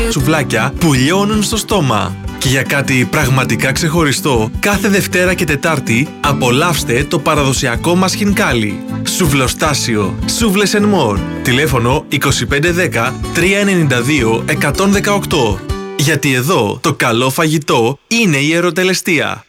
Σουβλάκια που λιώνουν στο στόμα. Και για κάτι πραγματικά ξεχωριστό, κάθε Δευτέρα και Τετάρτη απολαύστε το παραδοσιακό μας χινκάλι. Σουβλοστάσιο. Σούβλες and more. Τηλέφωνο 2510 392 118. Γιατί εδώ το καλό φαγητό είναι η ερωτελεστία.